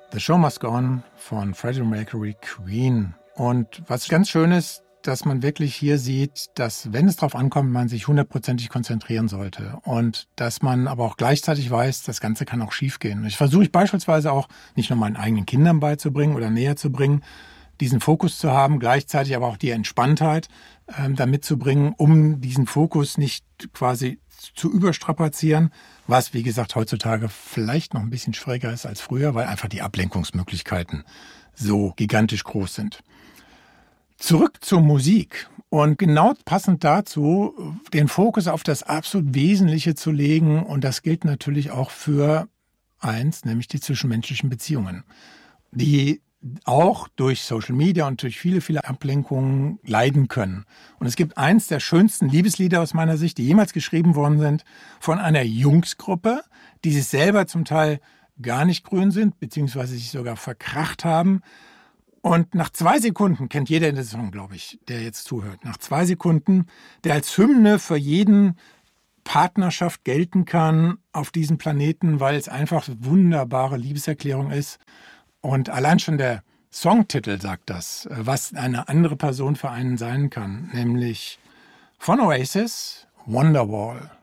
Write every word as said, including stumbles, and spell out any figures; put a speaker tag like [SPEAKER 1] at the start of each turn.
[SPEAKER 1] The Show Must Go On von Freddie Mercury, Queen. Und was ganz schön ist, dass man wirklich hier sieht, dass, wenn es darauf ankommt, man sich hundertprozentig konzentrieren sollte. Und dass man aber auch gleichzeitig weiß, das Ganze kann auch schiefgehen. Ich versuche ich beispielsweise auch, nicht nur meinen eigenen Kindern beizubringen oder näher zu bringen, diesen Fokus zu haben, gleichzeitig aber auch die Entspanntheit äh, da mitzubringen, um diesen Fokus nicht quasi zu überstrapazieren, was, wie gesagt, heutzutage vielleicht noch ein bisschen schwieriger ist als früher, weil einfach die Ablenkungsmöglichkeiten so gigantisch groß sind. Zurück zur Musik und genau passend dazu den Fokus auf das absolut Wesentliche zu legen, und das gilt natürlich auch für eins, nämlich die zwischenmenschlichen Beziehungen, die auch durch Social Media und durch viele, viele Ablenkungen leiden können. Und es gibt eins der schönsten Liebeslieder aus meiner Sicht, die jemals geschrieben worden sind, von einer Jungsgruppe, die sich selber zum Teil gar nicht grün sind, beziehungsweise sich sogar verkracht haben. Und nach zwei Sekunden, kennt jeder den Song, glaube ich, der jetzt zuhört, nach zwei Sekunden, der als Hymne für jeden Partnerschaft gelten kann auf diesem Planeten, weil es einfach eine wunderbare Liebeserklärung ist. Und allein schon der Songtitel sagt das, was eine andere Person für einen sein kann, nämlich von Oasis, Wonderwall.